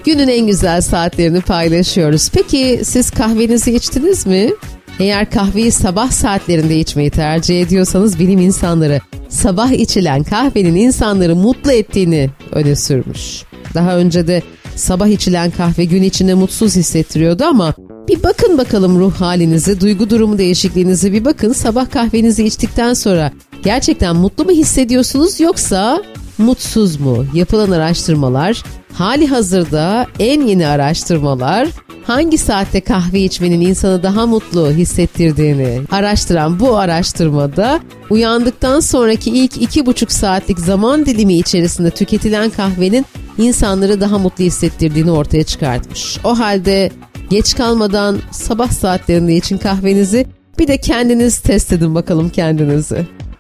günün en güzel saatlerini paylaşıyoruz. Peki siz kahvenizi içtiniz mi? Eğer kahveyi sabah saatlerinde içmeyi tercih ediyorsanız bilim insanları sabah içilen kahvenin insanları mutlu ettiğini öne sürmüş. Daha önce de sabah içilen kahve gün içinde mutsuz hissettiriyordu ama bir bakın bakalım ruh halinizi, duygu durumu değişikliğinizi bir bakın. Sabah kahvenizi içtikten sonra gerçekten mutlu mu hissediyorsunuz yoksa mutsuz mu? Yapılan araştırmalar, hali hazırda en yeni araştırmalar hangi saatte kahve içmenin insanı daha mutlu hissettirdiğini araştıran bu araştırmada uyandıktan sonraki ilk 2,5 saatlik zaman dilimi içerisinde tüketilen kahvenin insanları daha mutlu hissettirdiğini ortaya çıkartmış. O halde geç kalmadan sabah saatlerinde için kahvenizi, bir de kendiniz test edin bakalım kendinizi.